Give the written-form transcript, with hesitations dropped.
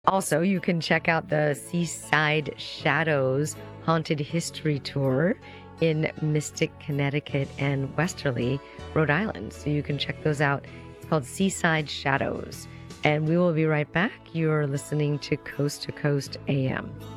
Also, you can check out the Seaside Shadows Haunted History Tour in Mystic, Connecticut and Westerly, Rhode Island. So you can check those out. It's called Seaside Shadows. And we will be right back. You're listening to Coast AM.